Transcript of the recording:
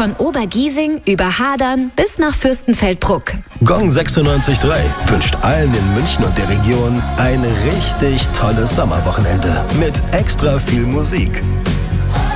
Von Obergiesing über Hadern bis nach Fürstenfeldbruck. Gong 96.3 wünscht allen in München und der Region ein richtig tolles Sommerwochenende mit extra viel Musik.